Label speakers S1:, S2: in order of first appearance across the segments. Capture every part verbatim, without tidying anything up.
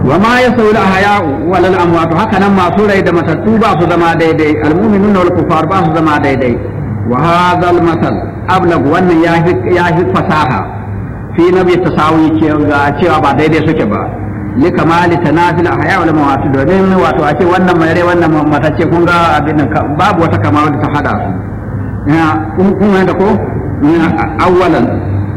S1: wa ma yasawu al-ahya'u wal amwat haka nan masu rai da matattu ba su zama daidai al-mu'minuna wal kufar ba su zama daidai wa hadha al-masal ablag wannan ya ya fasaha fi nabi tasawi cewa ba daidai suke ba li kamali tanafil ahya wal amwat domin wato a ce wannan mai rai wannan matacce kun ga abin babu wata kamar da ta hada su ya kun da ko awwalan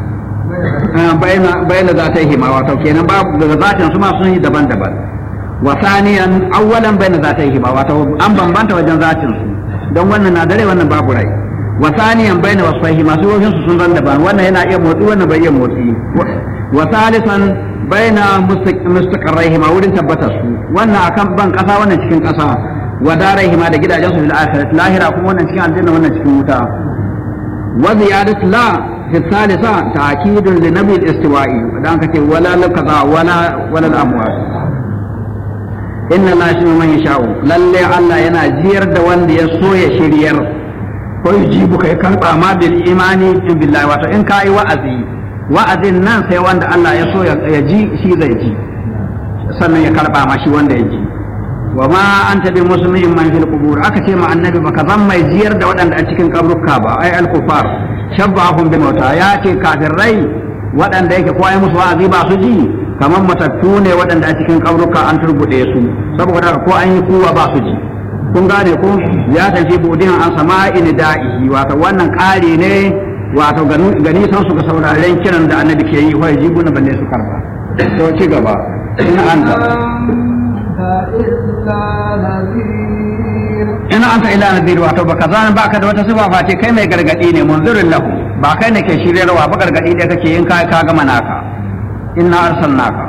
S1: bayna zatayhima wato kenan babu daga zatin su ma sun yi daban-daban wa thaniyan awwalan bayna zatayhima wato an bambanta wajen zatin su don wannan na dare wannan babu rai wa thaniyan bayna wasfayhima su wajen su sun zan daban wannan yana iya motsi wannan bai iya motsi wa thalithan bayna mustaqarrayhima wurin tabbatar su wannan akan ban kasa wannan cikin kasa wa darayhima da gidajen su fil akhirati lahira kuma wannan cikin aljanna wannan cikin wuta wa ziyadatu la في الثالثة تأكيد لنبي الاستواء دانك ولا لكذا ولا ولا الأموات إن الله يشفي من يشاء للي الله يناجير دوان يسوع يشير ويجيبك يكرب ما بالإيمان بالله واتو إن كاي وأذي وأذي الناس يوان الله يسوع يجي شي ذا يجي سنة يكرب ما شي وان يجي وما أنت بمسلم من في القبور أكثر مع النبي بكذا ما يجير دوان أتكن قبرك كابا أي الكفار shabbahum bi mauta ya ce kafirai waɗanda yake ko ai musu wa'azi ba su ji kamar matattu ne waɗanda a cikin kabruka an turbude su saboda ko an yi kuwa ba su ji kun gane ko ya tafi budin an sama'in da'ihi wato wannan ƙari ne wato gani san su ga sauraren kiran da annabi ke yi wai jibu na balle su karba to ci gaba in anta ina anta ila nadir wato baka zan baka da wata sifa face kai mai gargadi ne munzirin lahu ba kai ne ke shiryarwa ba gargadi da kake yin kai ka gama naka inna arsalnaka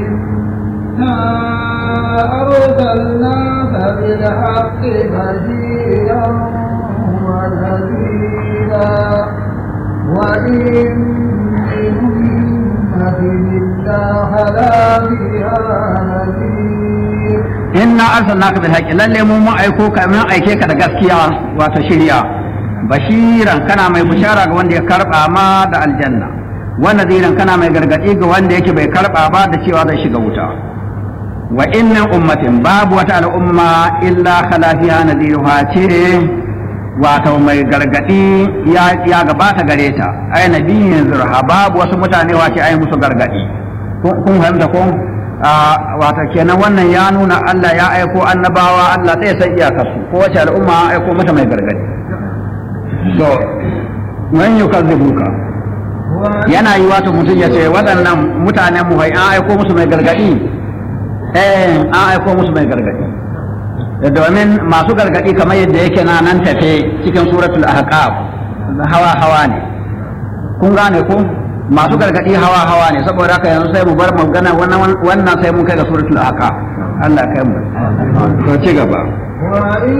S2: arsalnaka bil haqqi bashiran wa nadhira wa in min ummatin illa hala biha nadhir
S1: inna arsalnaka bil haqqi lalle mu mun aiko ka mun aike ka da gaskiya wato shiriya bashiran kana mai bushara ga wanda ya karba ma da aljanna wa nadiran kana mai gargadi ga wanda yake bai karba ba da cewa zai shiga wuta wa inna ummatin babu wata al'umma illa khala fiha nadiruha ce wato mai gargadi ya ya gabata gare ta ai nabiyin zurha babu wasu mutane wace ai musu gargadi kun fahimta ko wata kenan wannan ya nuna Allah ya aiko annabawa Allah zai san iyakarsu ko wace al'umma aiko mata mai gargadi to man yukazzibuka yana yi wato mutum ya ce waɗannan mutanen mu ai an aiko musu mai gargadi eh an aiko musu mai gargadi domin masu gargadi kamar yadda yake na nan tafe cikin suratul ahqaf hawa hawa ne kun gane ko masu gargadi hawa hawa ne saboda haka yanzu sai mu bar magana wannan wannan sai mun kai ga suratul ahqaf Allah ya kai mu to ci gaba